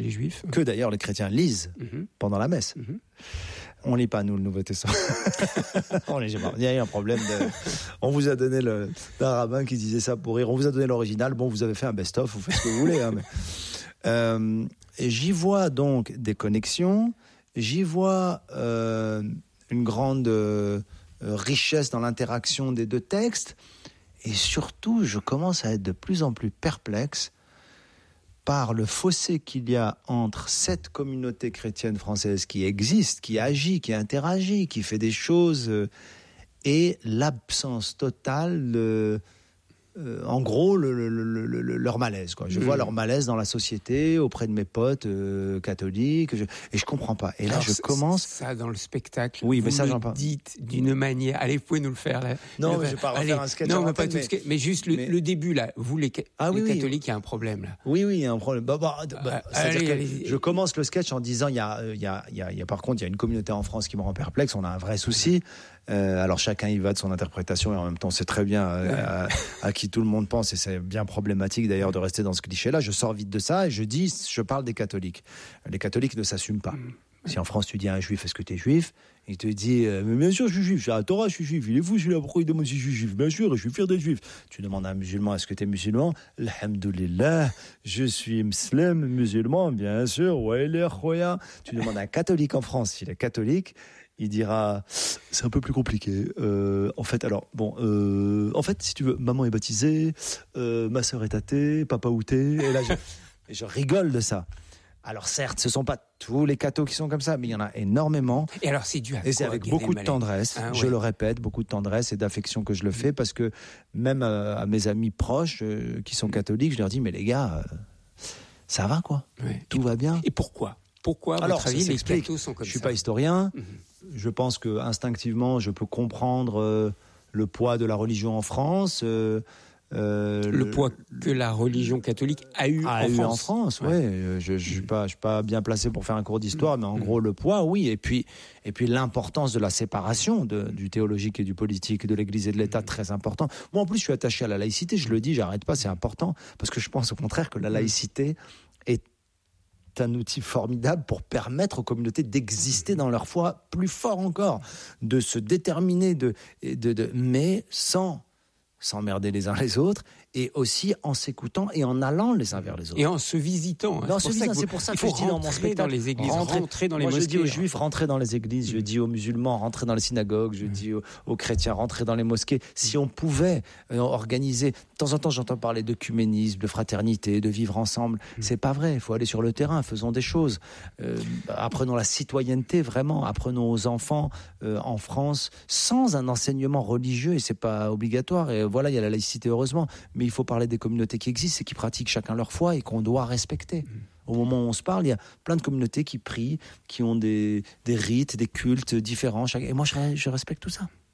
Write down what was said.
les juifs. Que d'ailleurs les chrétiens lisent pendant la messe. On lit pas, nous, le Nouveau Testament. On lit pas. Il y a eu un problème on vous a donné d'un rabbin qui disait ça pour rire. On vous a donné l'original. Bon, vous avez fait un best-of, vous faites ce que vous voulez. Hein, mais... et j'y vois donc des connexions. J'y vois une grande richesse dans l'interaction des deux textes. Et surtout, je commence à être de plus en plus perplexe par le fossé qu'il y a entre cette communauté chrétienne française qui existe, qui agit, qui interagit, qui fait des choses, et l'absence totale de... en gros, leur malaise, quoi. Je vois leur malaise dans la société, auprès de mes potes catholiques, et je comprends pas. Et là, alors, je commence... Ça, dans le spectacle, oui, mais vous ça, le j'en parle. dites d'une manière... Allez, vous pouvez nous le faire, là. Non, mais je vais pas refaire un sketch. Non, mais pas tout sketch. Mais juste le début, là. Vous, les catholiques, il y a un problème, là. Oui, il y a un problème. Je commence le sketch en disant, par contre, il y a une communauté en France qui me rend perplexe, on a un vrai souci. Alors chacun y va de son interprétation et en même temps c'est très bien à qui tout le monde pense et c'est bien problématique d'ailleurs de rester dans ce cliché-là. Je sors vite de ça et je parle des catholiques. Les catholiques ne s'assument pas. Si en France tu dis à un juif, est-ce que tu es juif ? Il te dit, mais bien sûr je suis juif, j'ai la Torah, je suis juif. Il est fou celui-là, pourquoi il demande si je suis juif ? Bien sûr, et je suis fier d'être juif. Tu demandes à un musulman, est-ce que tu es musulman ? Alhamdoulilah, je suis musulman, bien sûr. Tu demandes à un catholique en France, s'il est catholique, il dira, c'est un peu plus compliqué. En fait, si tu veux, maman est baptisée, ma sœur est athée, papa outé. Et là, je rigole de ça. Alors certes, ce sont pas tous les cathos qui sont comme ça, mais il y en a énormément. Et alors c'est dû à quoi ? Et c'est avec beaucoup de tendresse, je le répète, beaucoup de tendresse et d'affection que je le fais, parce que même à mes amis proches qui sont catholiques, je leur dis, mais les gars, ça va quoi, tout va bien. Et pourquoi ? Pourquoi, à votre avis, les cathos sont comme ça ? Je suis pas historien. Je pense que instinctivement, je peux comprendre le poids de la religion en France. Le poids que la religion catholique a eu en France. Ouais. Je suis pas bien placé pour faire un cours d'histoire, mais en gros le poids, oui. Et puis l'importance de la séparation du théologique et du politique, de l'Église et de l'État, très important. Moi, en plus, je suis attaché à la laïcité. Je le dis, j'arrête pas, c'est important, parce que je pense au contraire que la laïcité est un outil formidable pour permettre aux communautés d'exister dans leur foi plus fort encore, de se déterminer, mais sans s'emmerder les uns les autres, et aussi en s'écoutant et en allant les uns vers les autres. Et en se visitant. C'est pour ça que je dis dans mon spectacle, dans les églises, rentrer dans les mosquées. Je dis aux juifs, rentrez dans les églises, je dis aux musulmans, rentrez dans les synagogues, je dis aux chrétiens, rentrez dans les mosquées. Si on pouvait organiser, de temps en temps j'entends parler d'œcuménisme, de fraternité, de vivre ensemble, c'est pas vrai, il faut aller sur le terrain, faisons des choses. Apprenons la citoyenneté, vraiment, apprenons aux enfants en France, sans un enseignement religieux, et c'est pas obligatoire, et voilà, il y a la laïcité heureusement, mais il faut parler des communautés qui existent et qui pratiquent chacun leur foi et qu'on doit respecter. Au moment où on se parle, il y a plein de communautés qui prient, qui ont des rites, des cultes différents. Et moi, je respecte tout ça.